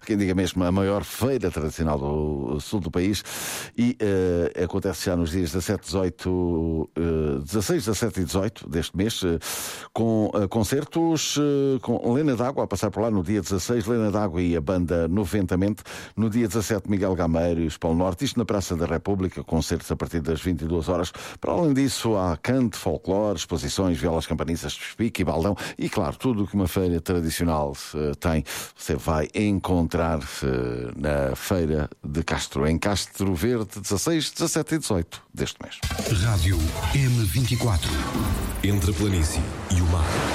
quem diga mesmo a maior feira tradicional do sul do país, e acontece já nos dias 17, 18, 16, 17 e 18 deste mês, com concertos com Lena D'Água a passar por lá no dia 16, Lena D'Água e a banda Noventamente, no dia 17 Miguel Gameiro e os Polo Norte, isto na Praça da República, concertos a partir das 22 horas. Para além disso, há canto, folclore, exposições, violas, campaniças, pique e baldão e, claro, tudo o que uma feira tradicional tem, você vai encontrar na Feira de Castro, em Castro Verde, 16, 17 e 18 deste mês. Rádio M24. Entre a planície e o mar.